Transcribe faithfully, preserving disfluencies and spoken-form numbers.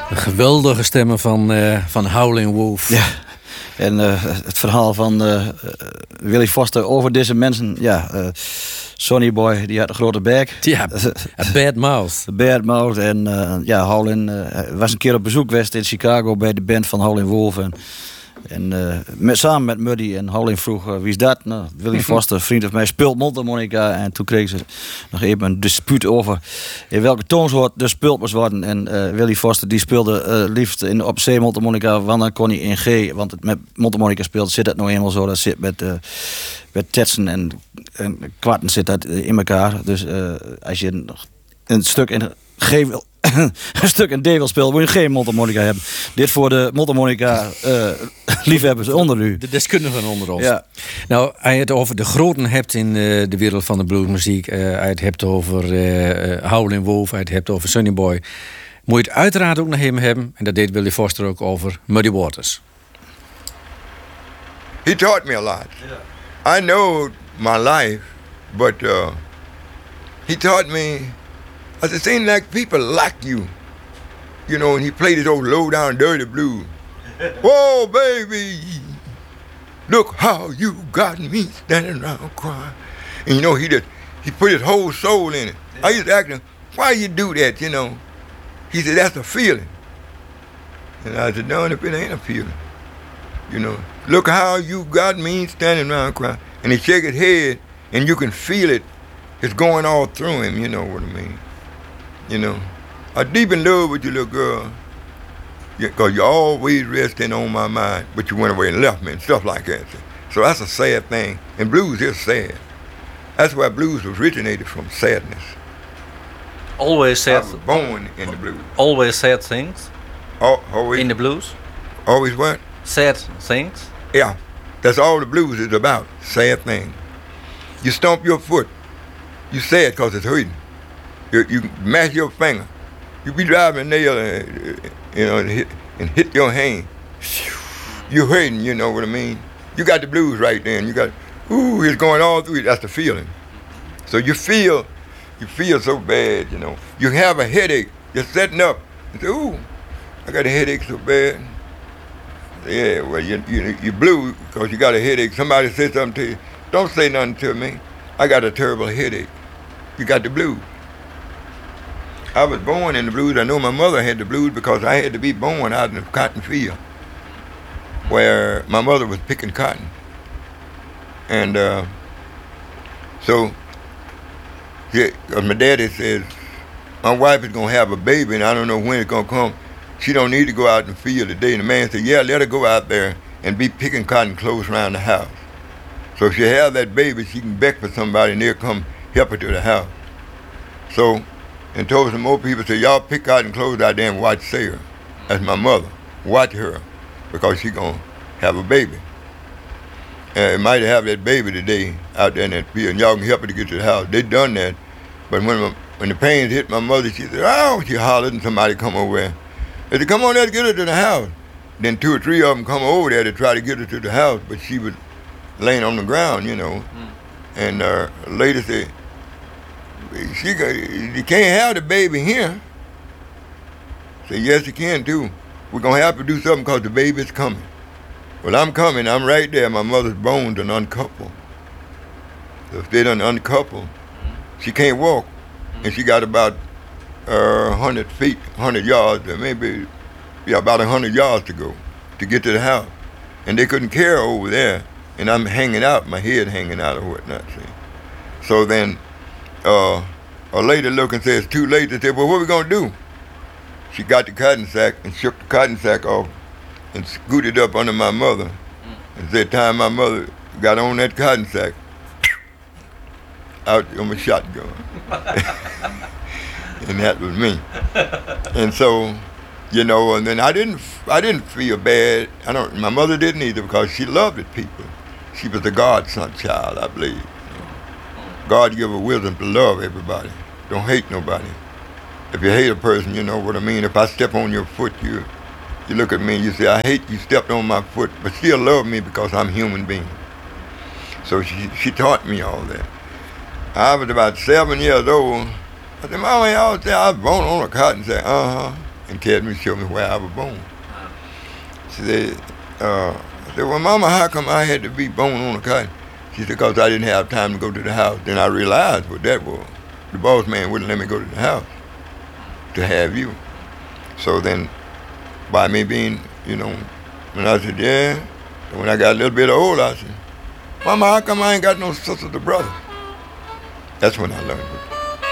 De geweldige stemmen van, uh, van Howlin' Wolf. Ja, en uh, het verhaal van uh, Willie Foster over deze mensen. Ja, uh, Sonny Boy, die had een grote bek. Ja, a bad mouth. A bad mouth. En uh, ja, Howlin' uh, was een keer op bezoek geweest in Chicago bij de band van Howlin' Wolf. En, en uh, met, samen met Muddy en Howlin' vroeg, uh, wie is dat? Nou, Willie Foster, vriend van mij, speelt mondharmonica. En toen kregen ze nog even een dispuut over in welke toonsoort de speeld moest worden. En uh, Willie Foster die speelde uh, liefst in, op C mondharmonica, want dan kon hij in G. Want het met mondharmonica speelt zit dat nou eenmaal zo. Dat zit met, uh, met tetsen en, en kwarten zit dat in elkaar. Dus uh, als je nog een stuk in G wil... een stuk in D wil spelen, moet je geen mondharmonica hebben. Dit voor de mondharmonica uh, liefhebbers onder u. De deskundigen onder ons. Ja. Nou, als je het over de groten hebt in uh, de wereld van de bluesmuziek, uh, als je het hebt over uh, Howlin' Wolf, als je het hebt over Sonny Boy, moet je het uiteraard ook nog hem hebben. En dat deed Willie Foster ook over Muddy Waters. He taught me a lot. Yeah. I know my life, but uh, he taught me. As it seemed like people like you, you know, and he played his old low down dirty blues. Whoa, baby, look how you got me standing around crying. And you know, he just, he put his whole soul in it. I used to ask him, why you do that, you know? He said, that's a feeling. And I said, no, if it ain't a feeling, you know, look how you got me standing around crying. And he shake his head, and you can feel it. It's going all through him, you know what I mean. You know, I'm deep in love with you, little girl, because you're always resting on my mind, but you went away and left me and stuff like that. So that's a sad thing, and blues is sad. That's why blues was originated from sadness. Always sad. I was born in the blues. Always sad things. Al- always in the blues. Always what? Sad things. Yeah, that's all the blues is about. Sad things. You stomp your foot. You sad because it's hurting. You, you mash your finger. You be driving a nail and, you know, and hit, and hit your hand. You're hurting, you know what I mean? You got the blues right then. You got, ooh, it's going all through you. That's the feeling. So you feel, you feel so bad, you know. You have a headache. You're setting up. You say, ooh, I got a headache so bad. Yeah, well, you, you, you blue because you got a headache. Somebody said something to you. Don't say nothing to me. I got a terrible headache. You got the blues. I was born in the blues. I know my mother had the blues because I had to be born out in the cotton field where my mother was picking cotton. And uh, so, yeah, my daddy says, my wife is going to have a baby and I don't know when it's going to come. She don't need to go out in the field today. And the man said, yeah, let her go out there and be picking cotton close around the house. So if she have that baby, she can beg for somebody and they'll come help her to the house. So, and told some more people, say, y'all pick cotton clothes out there and watch Sarah. That's my mother. Watch her because she gonna have a baby. And it might have that baby today out there in that field and y'all can help her to get to the house. They done that. But when my, when the pains hit my mother, she said, oh, she hollered and somebody come over there. They said, come on there to get her to the house. Then two or three of them come over there to try to get her to the house, but she was laying on the ground, you know. Mm. And uh, a lady said, She got, you can't have the baby here. I said, yes, you can too. We're going to have to do something because the baby's coming. Well, I'm coming. I'm right there. My mother's bones done uncoupled. So if they done uncoupled, she can't walk. And she got about uh, one hundred feet, one hundred yards, maybe yeah, about one hundred yards to go to get to the house. And they couldn't carry her over there. And I'm hanging out, my head hanging out or whatnot. See? So then, Uh, a lady looked and said, it's too late. They said, well, what are we going to do? She got the cotton sack and shook the cotton sack off and scooted up under my mother. Mm. And said, time my mother got on that cotton sack, out on my shotgun. And that was me. And so, you know, and then I didn't, I didn't feel bad. I don't, my mother didn't either because she loved the people. She was a godson child, I believe. God give her wisdom to love everybody. Don't hate nobody. If you hate a person, you know what I mean. If I step on your foot, you you look at me and you say, I hate you stepped on my foot, but still love me because I'm a human being. So she, she taught me all that. I was about seven years old. I said, Mama, y'all say I was born on a cotton sack. Uh-huh. and carried me, showed me where I was born. She said, uh, I said, well, Mama, how come I had to be born on a cotton? She said, because I didn't have time to go to the house. Then I realized what that was. The boss man wouldn't let me go to the house to have you. So then, by me being, you know, when I said, yeah, and when I got a little bit older, I said, Mama, how come I ain't got no sisters or brothers? That's when I learned.